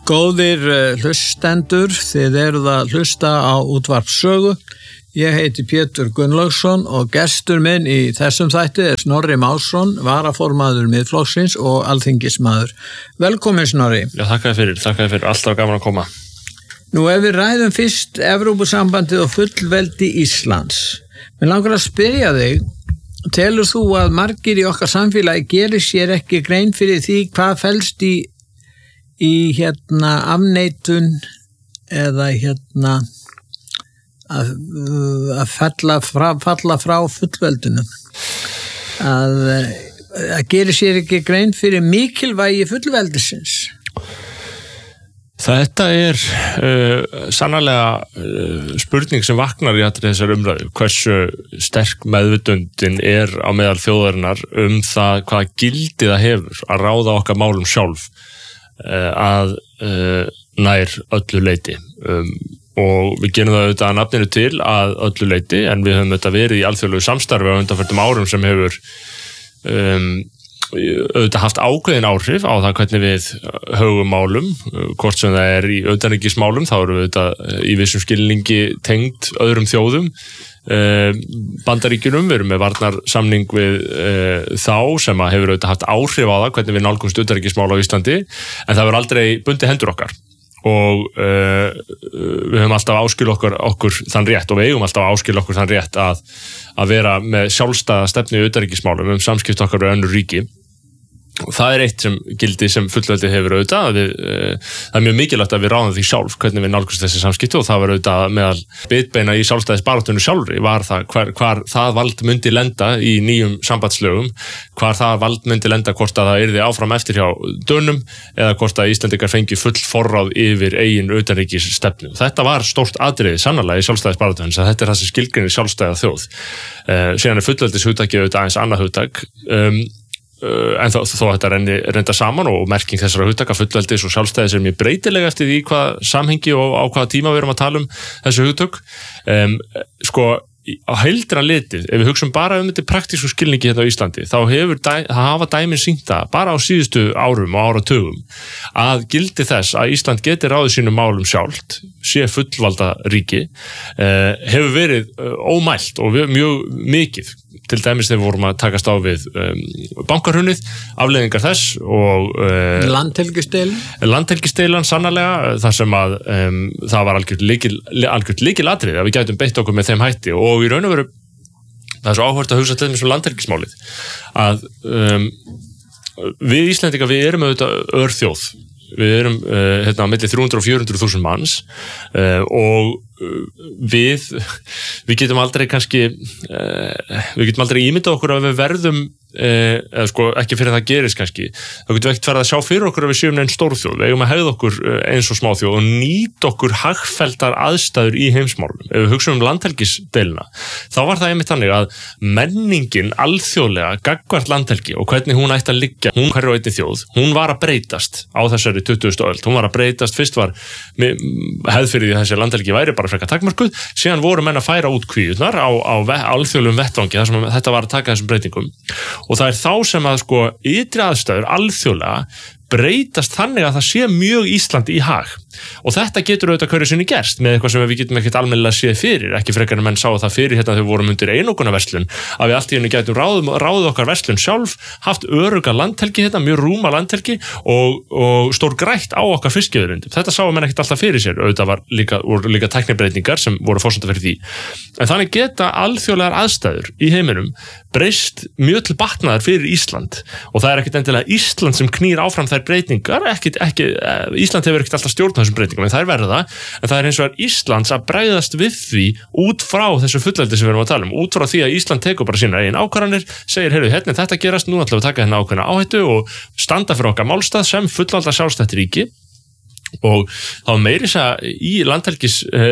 Góðir hlustendur, þið eruð að hlusta á útvarp Sögu. Ég heiti Pétur Gunnlaugsson og gestur minn í þessum þætti er Snorri Másson, varaformaður Miðflokksins og alþingismaður. Velkomin Snorri. Já, þakka þér fyrir, alltaf gaman að koma. Nú ef við ræðum fyrst Evrópusambandið og fullveldi Íslands. Mér langar að spyrja þig, telur þú að margir í okkar samfélagi gerir sér ekki grein fyrir því hvað felst í afneitun eða að falla frá fullveldinu, að gerir sér ekki grein fyrir mikilvægi fullveldisins? Þetta er sannarlega spurning sem vaknar í allri þessar umræðu, hversu sterk meðvitundin er á meðal þjóðarinnar það hvaða gildi það hefur að ráða okkar málum sjálf að nær öllu leyti, og við gerum það auðvitað að nafninu til að öllu leyti, en við höfum auðvitað verið í alþjóðlegu samstarfi á undanförnum árum sem hefur auðvitað haft ákveðin áhrif á það hvernig við högum málum, hvort sem það er í utanríkismálum, þá eru við auðvitað í vissum skilningi tengd öðrum þjóðum, Bandaríkjunum, við erum með varnarsamning við þá sem hefur auðvitað haft áhrif á það hvernig við nálgumst utanríkismál á Íslandi, en það hefur aldrei bundið hendur okkar og við höfum alltaf áskil okkur þann rétt, og við eigum alltaf áskil okkur þann rétt að vera með sjálfstæða stefnu í utanríkismálum samskipt okkar við önnur ríki. Og það er eitt sem gildi sem fullveldi hefur auðvitað, það er mjög mikilvægt að við ráðum því sjálf hvernig við nálgumst þessi samskipti, og það var auðvitað meðal bitbeina í sjálfstæðisbaráttunni sjálfri var það hvar það vald myndi lenda í nýjum sambandslögum, hvar það vald myndi lenda, hvort að það yrði áfram eftir hjá Dönum eða hvort að Íslendingar fengi full forráð yfir eigin utanríkisstefnu. Þetta var stórt atriði sannarlega í sjálfstæðisbaráttunni, þetta er það sem skilgreinir sjálfstæða þjóð. Síðan er fullveldishugtakið auðvitað aðeins annað hugtak, en þó þetta reynda saman, og merking þessara hugtaka fullveldis og sjálfstæðis er mjög breytilega eftir því hvað samhengi og á hvaða tíma við erum að tala þessu hugtök. Á heildina litið, ef við hugsum bara þetta praktísku skilningi hérna á Íslandi, þá hafa dæmin sýnt það bara á síðustu árum og áratugum að gildi þess að Ísland geti ráðið sínum málum sjálft, sé fullvalda ríki, hefur verið ómælt og mjög mikið. Til dæmis þegar við vorum að takast á við bankahrunið, afleiðingar þess og landhelgisdeilan sannarlega, þar sem að það var algjört lykilatriði að við gætum beitt okkur með þeim hætti, og í raun og veru það er svo áhugavert að hugsa til þess landhelgismálið að við Íslendingar, við erum auðvitað örþjóð, við erum á milli 300 og 400.000 manns, og við getum aldrei ímyndað okkur að við verðum ekki fyrir það gerist kannski, þá getum við ekkert farið að sjá fyrir okkur að við séum neinn stórþjóð, við eigum að hegða okkur eins og smáþjóð og nýta okkur hagfelldar aðstæður í heimsmálum. Ef við hugsum landhelgisdeiluna, þá var það einmitt þannig að menningin alþjóðlega gagnvart landhelgi og hvernig hún ætti að liggja, hún hverju og einni þjóð, hún var að breytast á þessari 20. öld, hún var að breytast, fyrst var hefð fyrir því að þessi landhelgi væri bara frekar takmarkuð, síðan voru menn að færa út kvíurnar á alþjóðlegum vettvangi þar sem þetta var að taka þessum breytingum. Og það er þá sem að ytri aðstæður alþjóðlega breytast þannig að það sé mjög Íslandi í hag, og þetta getur auðvitað hverju sinni gerst með eitthvað sem við getum ekkert almennilega séð fyrir, ekki frekar en menn sáu það fyrir hérna þegar við vorum undir einokunarverslun, að við allt í einu gætum ráðið okkar verslun sjálf, haft örugga landhelgi hérna, mjög rúma landhelgi og stór grætt á okkar fiskveiðiauðlindum. Þetta sáu menn ekkert alltaf fyrir sér, auðvitað voru líka tæknibreytingar sem voru forsenda fyrir því. En þannig geta alþjóðlegar aðstæður í heiminum breyst mjög til batnaðar fyrir Ísland, og það er ekkert endilega Ísland sem knýr áfram þær breytingar, Ísland hefur ekkert alltaf stjórn þessum breytingum, en það er verða, en það er eins og er Íslands að bregðast við því út frá þessu fullveldi sem við erum að tala út frá því að Ísland tekur bara sínar eigin ákvarðanir, segir, heyrðu, hérna þetta gerast, nú ætlum við að taka hérna ákveðna áhættu og standa fyrir okkar málstað sem fullvalda sjálfstætt ríki. Og þá meiri þess að í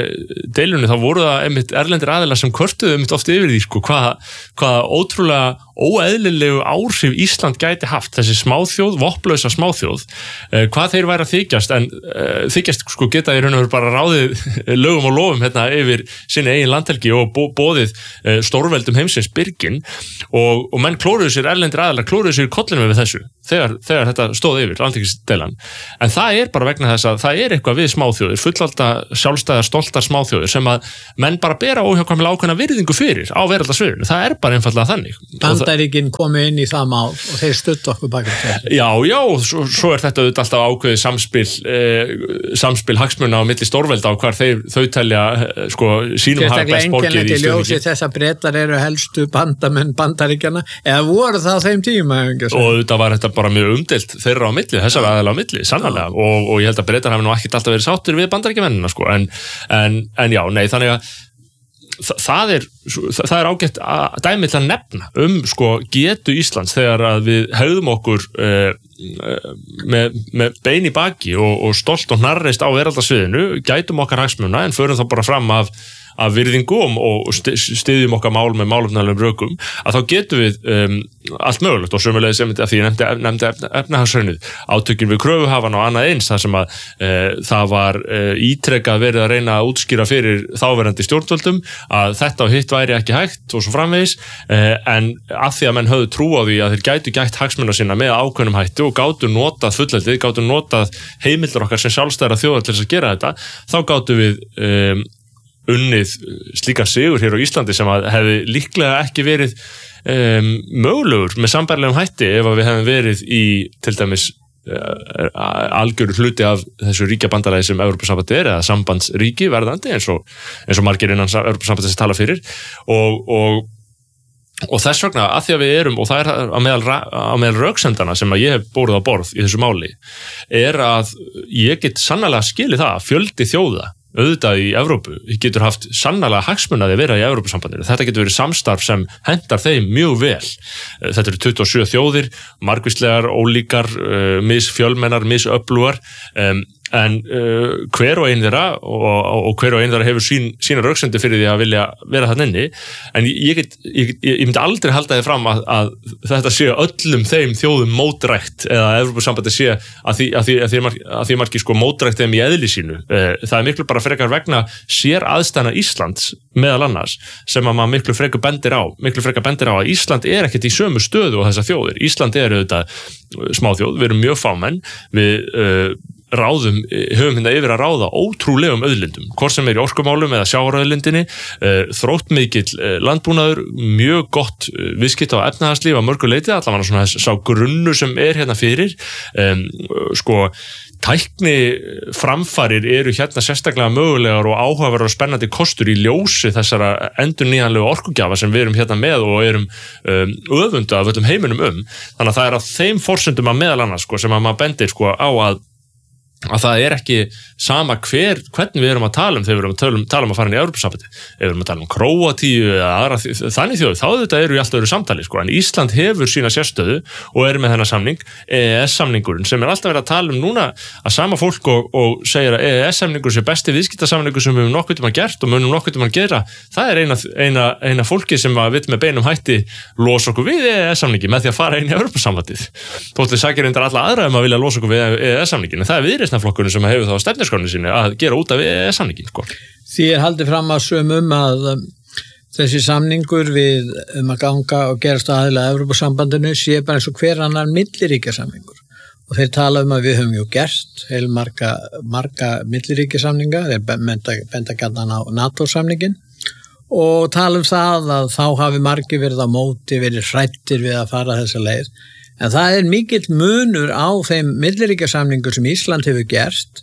landhelgisdeilunni þá voru það einmitt erlendir aðilar sem kvörtuðu einmitt oft yfir því hvað ótrúlega óeðlilegu áhrif Ísland gæti haft, þessi smáþjóð, vopnlausa smáþjóð, hvað þeir væri að þykjast, en þykjast sko geta í raun og veru bara ráðið lögum og lofum hérna yfir sinni eigin landhelgi og boðið stórveldum heimsins byrgin og menn klóruðu sér, erlendir aðalar klóruðu sér í kollinum við þessu þegar þetta stóð yfir, landhelgisdeilan. En það bara vegna þess að það eitthvað við smáþjóðir, fullvalda, sjálfstæðar, stoltar smáþjóðir sem að menn bara bera óhjákvæmilega ákveðna virðingu fyrir á veraldarsviðinu. Það bara einfaldlega þannig. Bandaríkin komu inn í það mál og þeir studdu okkur baka til. Já, svo þetta auðvitað alltaf ákveðið samspil hagsmuna á milli stórvelda á hvar þau telja sko sínum hafa best borgið í stöðningi. Þess að Bretar eru helstu bandamenn Bandaríkjana, eða voru það á þeim tíma? Og auðvitað var þetta bara mjög umdeilt þeirra á milli, þessar aðeila á milli, sannarlega, og ég held að Bretar hafi nú ekkert alltaf verið sáttir við Bandaríkjamennina, sko, en já, nei, þannig að það ágætt dæmi til að nefna sko getu Íslands þegar að við hegðum okkur með bein í baki og stolt og hnarreist á veraldarsviðinu, gætum okkar hagsmuna en förum þá bara fram af virðingu og styðjum okkar mál með málefnalegum rökum, að þá getum við allt mögulegt og sömulegis að því ég nefndi efnahagshrunið, átökin við kröfuhafana og annað eins, þar sem að það var ítrekað verið að reyna að útskýra fyrir þáverandi stjórnvöldum að þetta og hitt væri ekki hægt og svo framvegis, en að því að menn höfðu trú á því að þeir gætu gætt hagsmuna sína með ákveðnum hætti og gátu notað fullveldið, gátu notað heimildir okkar sem sjálfstæðra þjóðar til þess að gera þetta, þá gátu við unnið slíkan sigur hér á Íslandi sem að hefði líklega ekki verið mögulegur með sambærilegum hætti ef að við hefum verið í til dæmis algjöru hluti af þessu ríkjabandalagi sem Evrópusambandið eða sambandsríki verðandi eins og margir innan Evrópusambandið sem tala fyrir og þess vegna að því að við erum, og það á meðal röksemdana sem að ég hef borið á borð í þessu máli, að ég get sannarlega skilið það að fjöldi þjóða auðvitað í Evrópu getur haft sannarlega hagsmunaði að vera í Evrópusambandinu. Þetta getur verið samstarf sem hendar þeim mjög vel. Þetta eru 27 þjóðir, margvíslegar, ólíkar, misfjölmennar, misöflugar, en hver og einn þeirra og hver og einn þeirra hefur sína röksemdir fyrir því að vilja vera þarna inni, en ég myndi aldrei halda þið fram að þetta sé öllum þeim þjóðum mótrækt eða að Evrópusambandið sé að því margir sko mótrækt þeim í eðli sínu. Það miklu bara frekar vegna sér aðstæðna Íslands meðal annars sem að maður miklu frekar bendir á að Ísland ekkert í sömu stöðu á þessar þjóðir. Ísland auðvitað smáþjóð, við erum mjög fámenn, við höfum hérna yfir að ráða ótrúlegum auðlindum, hvort sem í orkumálum eða sjávarauðlindinni, þróttmikill landbúnaður, mjög gott viðskipta á efnahagslíf að mörgu leyti, allavega svona sá grunnu sem hérna fyrir, sko tækni framfarir eru hérna sérstaklega mögulegar og áhugaverðar og spennandi kostur í ljósi þessara endurnýjanlegu orkugjafa sem við erum hérna með og erum öfundu af öllum heiminum þannig að það á þeim forsendum að meðal annars sko, sem að maður bendir sko, á að það ekki sama hvernig við erum að tala þegar við erum að tala að fara inn í Evrópusambandið. Ef við erum að tala Króatíu eða aðra þannig þjóð, þá þetta eru í allt öðru samtali sko. En Ísland hefur sína sérstöðu og með þennan samning, EES-samningurinn, sem alltaf verið að tala núna að sama fólk og segir að EES-samningur sé besti viðskiptasamningur sem við höfum nokkuð tíma gert og munum nokkuð tíma gera. Það eina fólki sem að við með beinum hætti losa okkur við EES-samningi með því að fara inn í Evrópusambandið. Þótt sækir reyndar alla aðra að vilja losa okkur við EES-samningin, en það viðreisnarflokkurinn sem hefur þá stefnuskránni sinni að gera út af samningin. Sko. Því haldið fram að sumum að þessi samningur við að ganga og gerast aðila að Evrópusambandinu sé bara eins og hver annar milliríkjasamningur. Og þeir tala að við höfum gert heil marga milliríkjasamninga, þeir benda gætnan á NATO-samningin og tala það að þá hafi margir verið á móti, verið hrættir við að fara þessa leið. En það mikill munur á þeim milliríkjasamningur sem Ísland hefur gert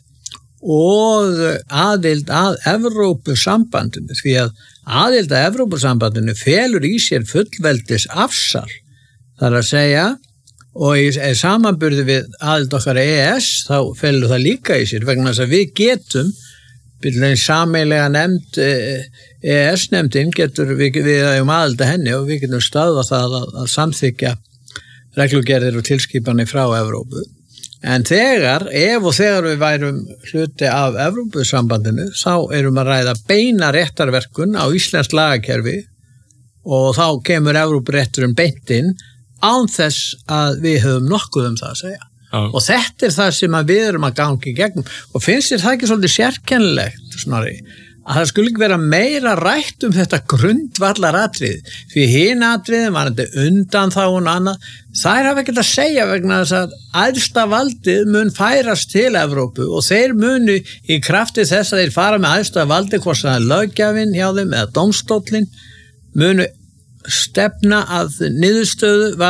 og aðild að Evrópusambandinu, því að aðild að Evrópusambandinu felur í sér fullveldis afsal. Það að segja, og í samanburði við aðild okkar EES, þá felur það líka í sér, vegna þess að við getum, byrjulegin sameiginlega nefnd, EES-nefndin við aðild að henni og við getum stöðvað það að samþykja reglugerðir og tilskipanir frá Evrópu. En þegar við værum hluti af Evrópusambandinu, þá erum að ræða beina réttarverkun á íslenskt lagakerfi og þá kemur Evrópurétturinn beint inn án þess að við höfum nokkuð það að segja. Og þetta það sem að við erum að ganga í gegnum og finnst þér það ekki svolítið sérkennilegt, Snorri, að það skulle ekki vera meira rætt þetta grundvallaratriði, því hin atriðin var þetta undan þá og annað, þær hafa ekkert að segja vegna þess að æðsta valdið mun færast til Evrópu og þeir munu í krafti þess að þeir fara með æðsta valdið, hvort það löggjafinn hjá þeim eða dómstóllinn, munu stefna að niðurstöðu